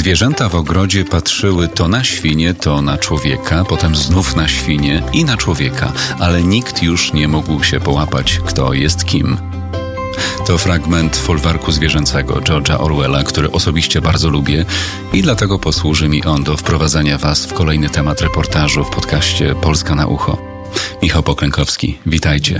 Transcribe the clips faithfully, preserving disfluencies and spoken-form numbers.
Zwierzęta w ogrodzie patrzyły to na świnie, to na człowieka, potem znów na świnie i na człowieka, ale nikt już nie mógł się połapać, kto jest kim. To fragment folwarku zwierzęcego George'a Orwella, który osobiście bardzo lubię i dlatego posłuży mi on do wprowadzania Was w kolejny temat reportażu w podcaście Polska na ucho. Michał Poklękowski, witajcie.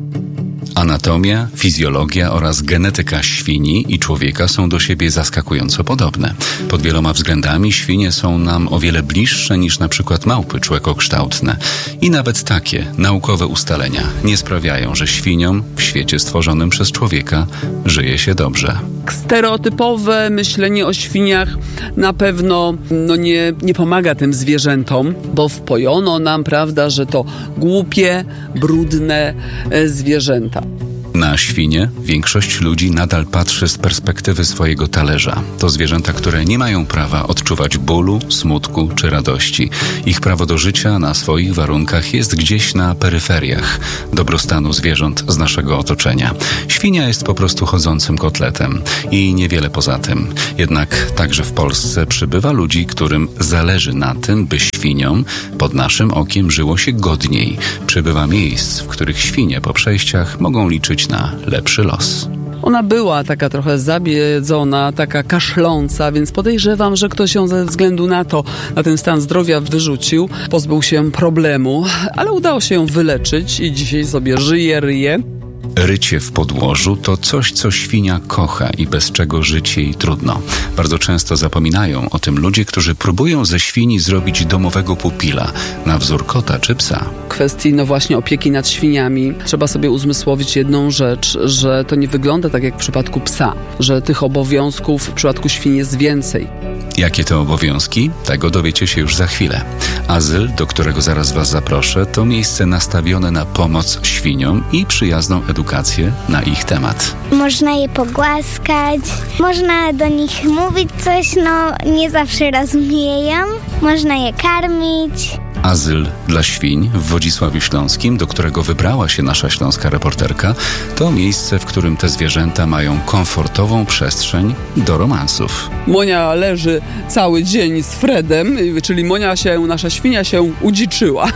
Anatomia, fizjologia oraz genetyka świni i człowieka są do siebie zaskakująco podobne. Pod wieloma względami świnie są nam o wiele bliższe niż na przykład małpy człekokształtne. I nawet takie naukowe ustalenia nie sprawiają, że świniom w świecie stworzonym przez człowieka żyje się dobrze. Stereotypowe myślenie o świniach na pewno no nie, nie pomaga tym zwierzętom, bo wpojono nam, prawda, że to głupie, brudne e, zwierzęta. Na świnie większość ludzi nadal patrzy z perspektywy swojego talerza. To zwierzęta, które nie mają prawa odczuwać bólu, smutku czy radości. Ich prawo do życia na swoich warunkach jest gdzieś na peryferiach dobrostanu zwierząt z naszego otoczenia. Świnia jest po prostu chodzącym kotletem i niewiele poza tym. Jednak także w Polsce przybywa ludzi, którym zależy na tym, by świniom pod naszym okiem żyło się godniej. Przybywa miejsc, w których świnie po przejściach mogą liczyć na lepszy los. Ona była taka trochę zabiedzona, taka kaszląca, więc podejrzewam, że ktoś ją ze względu na to, na ten stan zdrowia wyrzucił, pozbył się problemu, ale udało się ją wyleczyć i dzisiaj sobie żyje, ryje. Rycie w podłożu to coś, co świnia kocha i bez czego żyć jej trudno. Bardzo często zapominają o tym ludzie, którzy próbują ze świni zrobić domowego pupila na wzór kota czy psa. W kwestii no właśnie opieki nad świniami trzeba sobie uzmysłowić jedną rzecz, że to nie wygląda tak jak w przypadku psa, że tych obowiązków w przypadku świń jest więcej. Jakie to obowiązki? Tego dowiecie się już za chwilę. Azyl, do którego zaraz Was zaproszę, to miejsce nastawione na pomoc świniom i przyjazną edukację na ich temat. Można je pogłaskać, można do nich mówić coś, no nie zawsze rozumieją. Można je karmić. Azyl dla świń w Wodzisławiu Śląskim, do którego wybrała się nasza śląska reporterka, to miejsce, w którym te zwierzęta mają komfortową przestrzeń do romansów. Monia leży cały dzień z Fredem, czyli Monia się, nasza świnia się udziczyła.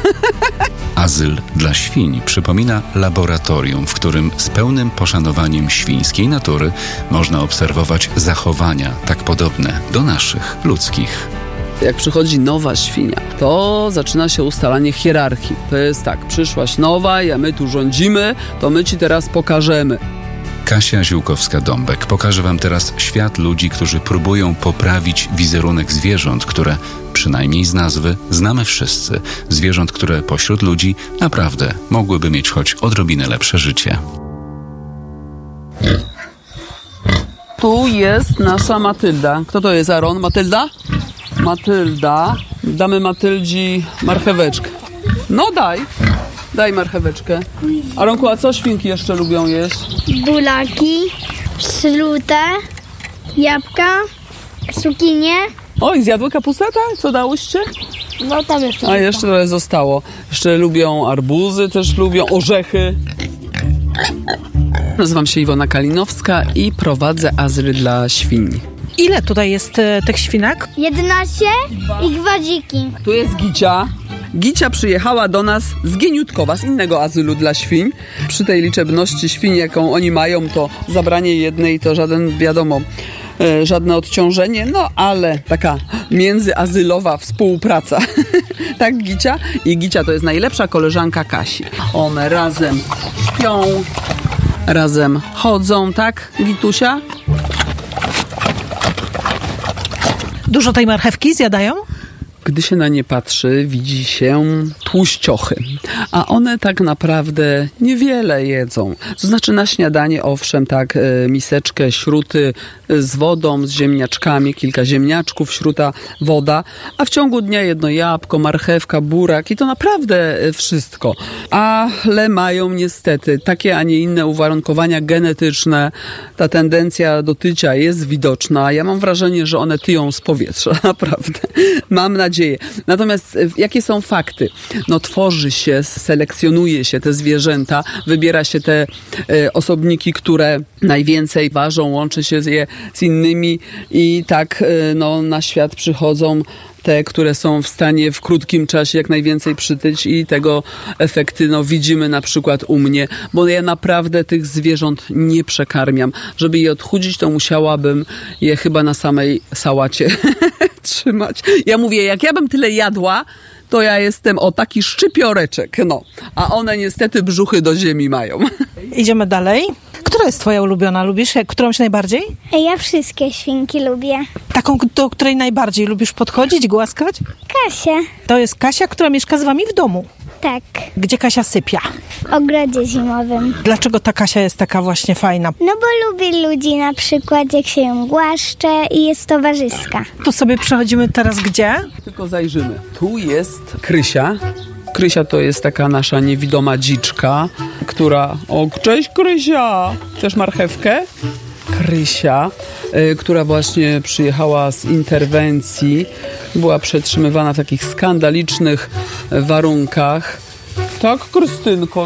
Azyl dla świń przypomina laboratorium, w którym z pełnym poszanowaniem świńskiej natury można obserwować zachowania tak podobne do naszych, ludzkich. Jak przychodzi nowa świnia, to zaczyna się ustalanie hierarchii. To jest tak, przyszłaś nowa, a my tu rządzimy, to my ci teraz pokażemy. Kasia Ziółkowska-Dąbek pokaże Wam teraz świat ludzi, którzy próbują poprawić wizerunek zwierząt, które, przynajmniej z nazwy, znamy wszyscy. Zwierząt, które pośród ludzi naprawdę mogłyby mieć choć odrobinę lepsze życie. Tu jest nasza Matylda. Kto to jest, Aaron? Matylda? Matylda. Damy Matyldzi marcheweczkę. No daj. Daj marcheweczkę. Aronku, a co świnki jeszcze lubią jeść? Bulaki, śrutę, jabłka, cukinie. Oj, zjadły kapustę, tak? Co dałyście? No tam jeszcze. A jeszcze trochę zostało. Jeszcze lubią arbuzy, też lubią orzechy. Nazywam się Iwona Kalinowska i prowadzę azyl dla świń. Ile tutaj jest e, tych świnek? jedenaście i gwadziki. Tu jest Gicia. Gicia przyjechała do nas z Gieniutkowa, z innego azylu dla świń. Przy tej liczebności świń, jaką oni mają, to zabranie jednej to żaden, wiadomo, e, żadne odciążenie, no ale taka międzyazylowa współpraca. Tak, Gicia? I Gicia to jest najlepsza koleżanka Kasi. One razem śpią, razem chodzą, tak, Gitusia? Dużo tej marchewki zjadają? Gdy się na nie patrzy, widzi się tłuściochy, a one tak naprawdę niewiele jedzą. To znaczy na śniadanie, owszem, tak, miseczkę śruty z wodą, z ziemniaczkami, kilka ziemniaczków, śruta, woda, a w ciągu dnia jedno jabłko, marchewka, burak i to naprawdę wszystko. Ale mają niestety takie, a nie inne uwarunkowania genetyczne. Ta tendencja do tycia jest widoczna. Ja mam wrażenie, że one tyją z powietrza, naprawdę. Mam nadzieję, dzieje. Natomiast jakie są fakty? No tworzy się, selekcjonuje się te zwierzęta, wybiera się te e, osobniki, które najwięcej ważą, łączy się je z innymi i tak e, no, na świat przychodzą te, które są w stanie w krótkim czasie jak najwięcej przytyć i tego efekty no, widzimy na przykład u mnie, bo ja naprawdę tych zwierząt nie przekarmiam. Żeby je odchudzić, to musiałabym je chyba na samej sałacie trzymać. Ja mówię, jak ja bym tyle jadła, to ja jestem o taki szczypioreczek, no. A one niestety brzuchy do ziemi mają. Idziemy dalej. Która jest twoja ulubiona? Lubisz którąś najbardziej? Ja wszystkie świnki lubię. Taką, do której najbardziej lubisz podchodzić, głaskać? Kasię. To jest Kasia, która mieszka z wami w domu. Tak, Gdzie Kasia sypia? w ogrodzie zimowym. Dlaczego ta Kasia jest taka właśnie fajna? No bo lubię ludzi, na przykład jak się ją głaszcze i jest towarzyska. Tu sobie przechodzimy teraz gdzie? Tylko zajrzymy. Tu jest Krysia. Krysia to jest taka nasza niewidoma dziczka, która... O, cześć Krysia! Chcesz marchewkę? Krysia, y, która właśnie przyjechała z interwencji, była przetrzymywana w takich skandalicznych warunkach. Tak, Krystynko,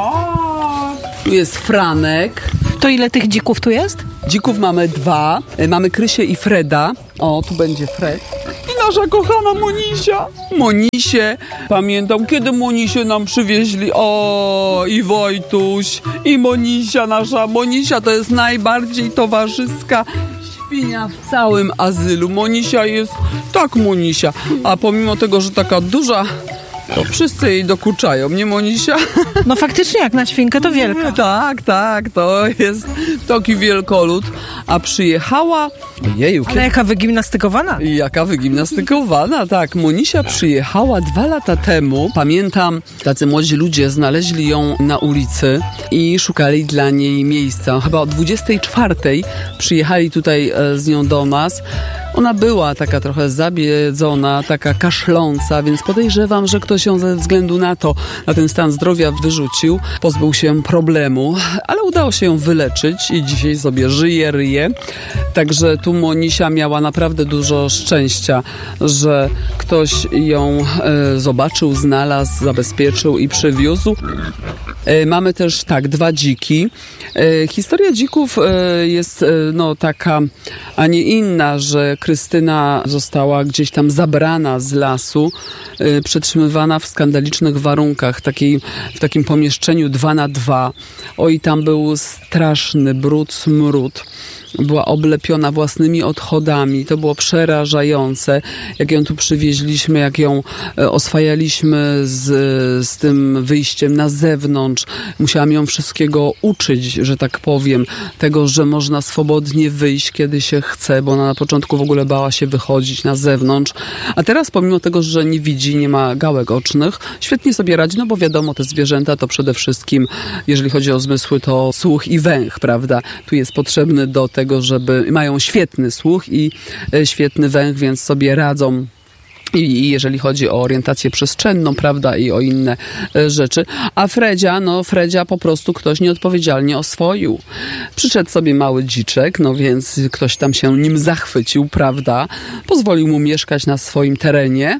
tak. Tu jest Franek. To ile tych dzików tu jest? Dzików mamy dwa. Y, Mamy Krysię i Freda. O, tu będzie Fred. I nasza kochana Monisia. Monisię. Pamiętam, kiedy Monisię nam przywieźli. O, i Wojtuś, i Monisia nasza. Monisia to jest najbardziej towarzyska świnia w całym azylu. Monisia jest tak Monisia. A pomimo tego, że taka duża, to wszyscy jej dokuczają, nie Monisia? No faktycznie jak na świnkę to wielka. Tak, tak, to jest taki wielkolud. A przyjechała... Jeju, Ale jaka wygimnastykowana. I jaka wygimnastykowana, tak. Monisia przyjechała dwa lata temu. Pamiętam, tacy młodzi ludzie znaleźli ją na ulicy i szukali dla niej miejsca. Chyba o dwudziestej czwartej przyjechali tutaj e, z nią do nas. Ona była taka trochę zabiedzona, taka kaszląca, więc podejrzewam, że ktoś ją ze względu na to, na ten stan zdrowia wyrzucił, pozbył się problemu, ale udało się ją wyleczyć i dzisiaj sobie żyje, ryje. Także tu Monisia miała naprawdę dużo szczęścia, że ktoś ją e, zobaczył, znalazł, zabezpieczył i przywiózł. E, mamy też, tak, dwa dziki. E, historia dzików e, jest e, no taka, a nie inna, że Krystyna została gdzieś tam zabrana z lasu, e, przetrzymywana w skandalicznych warunkach, takiej, w takim pomieszczeniu dwa na dwa. Oj, tam był straszny brud, smród. Była oblepiona własnymi odchodami. To było przerażające. Jak ją tu przywieźliśmy, jak ją oswajaliśmy z, z tym wyjściem na zewnątrz. Musiałam ją wszystkiego uczyć, że tak powiem. Tego, że można swobodnie wyjść, kiedy się chce, bo ona na początku w ogóle bała się wychodzić na zewnątrz. A teraz pomimo tego, że nie widzi, nie ma gałek ocznych, świetnie sobie radzi, no bo wiadomo, te zwierzęta to przede wszystkim, jeżeli chodzi o zmysły, to słuch i węch, prawda? Tu jest potrzebny do tego, żeby mają świetny słuch i świetny węch, więc sobie radzą. I jeżeli chodzi o orientację przestrzenną, prawda, i o inne rzeczy. A Fredzia, no Fredzia po prostu ktoś nieodpowiedzialnie oswoił. Przyszedł sobie mały dziczek, no więc ktoś tam się nim zachwycił, prawda. Pozwolił mu mieszkać na swoim terenie.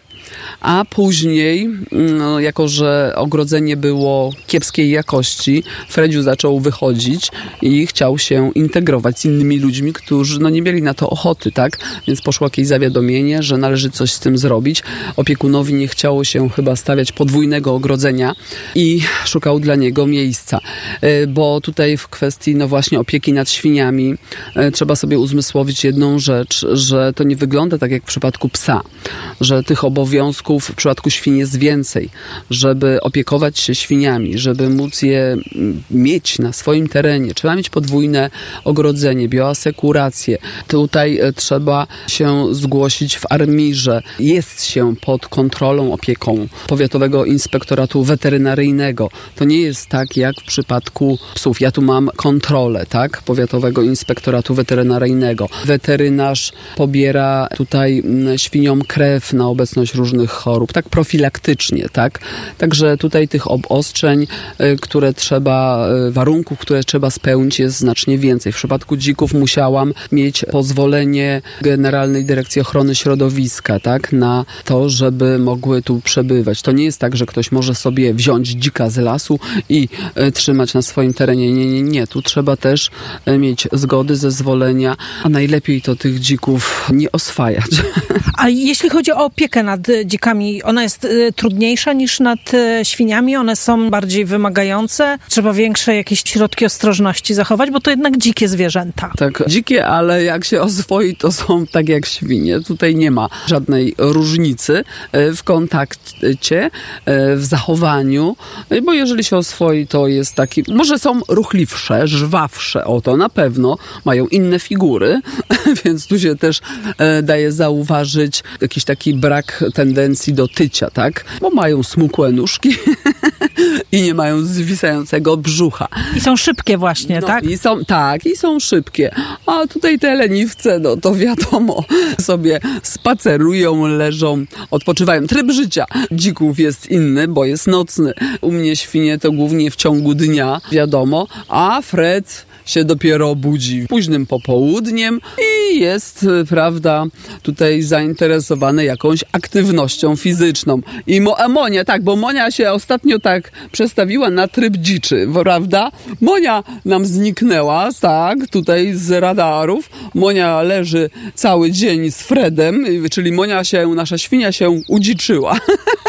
A później, no, jako że ogrodzenie było kiepskiej jakości, Fredziu zaczął wychodzić i chciał się integrować z innymi ludźmi, którzy no, nie mieli na to ochoty, tak? Więc poszło jakieś zawiadomienie, że należy coś z tym zrobić. Opiekunowi nie chciało się chyba stawiać podwójnego ogrodzenia i szukał dla niego miejsca. Bo tutaj w kwestii, no właśnie, opieki nad świniami trzeba sobie uzmysłowić jedną rzecz, że to nie wygląda tak jak w przypadku psa, że tych obowiązków w przypadku świń jest więcej, żeby opiekować się świniami, żeby móc je mieć na swoim terenie. Trzeba mieć podwójne ogrodzenie, bioasekurację. Tutaj trzeba się zgłosić w ARMiRze. Jest się pod kontrolą, opieką Powiatowego Inspektoratu Weterynaryjnego. To nie jest tak jak w przypadku psów. Ja tu mam kontrolę, tak? Powiatowego Inspektoratu Weterynaryjnego. Weterynarz pobiera tutaj świniom krew na obecność różnych chorób, tak profilaktycznie, tak? Także tutaj tych obostrzeń, które trzeba, warunków, które trzeba spełnić, jest znacznie więcej. W przypadku dzików musiałam mieć pozwolenie Generalnej Dyrekcji Ochrony Środowiska, tak? Na to, żeby mogły tu przebywać. To nie jest tak, że ktoś może sobie wziąć dzika z lasu i y, trzymać na swoim terenie. Nie, nie, nie. Tu trzeba też y, mieć zgody, zezwolenia, a najlepiej to tych dzików nie oswajać. A jeśli chodzi o opiekę nad dzikami, ona jest y, trudniejsza niż nad y, świniami? One są bardziej wymagające? Trzeba większe jakieś środki ostrożności zachować, bo to jednak dzikie zwierzęta. Tak, dzikie, ale jak się oswoi, to są tak jak świnie. Tutaj nie ma żadnej różnicy w kontakcie, w zachowaniu, bo jeżeli się oswoi, to jest taki, może są ruchliwsze, żwawsze, o to na pewno, mają inne figury, więc tu się też daje zauważyć jakiś taki brak tendencji do tycia, tak? Bo mają smukłe nóżki i nie mają zwisającego brzucha. I są szybkie właśnie, no, tak? I są, tak, i są szybkie. A tutaj te leniwce, no to wiadomo, sobie spacerują, leżą, odpoczywają. Tryb życia dzików jest inny, bo jest nocny. U mnie świnie to głównie w ciągu dnia, wiadomo, a Fred się dopiero budzi późnym popołudniem i jest, prawda, tutaj zainteresowany jakąś aktywnością fizyczną. I Mo- a Monia, tak, bo Monia się ostatnio tak przestawiła na tryb dziczy, prawda? Monia nam zniknęła, tak, tutaj z radarów. Monia leży cały dzień z Fredem, czyli Monia się, nasza świnia się udziczyła.